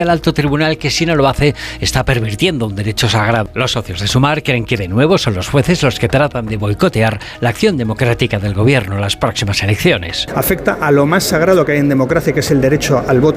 El alto tribunal que si no lo hace está pervirtiendo un derecho sagrado. Los socios de Sumar creen que de nuevo son los jueces los que tratan de boicotear la acción democrática del gobierno en las próximas elecciones. Afecta a lo más sagrado que hay en democracia, que es el derecho al voto.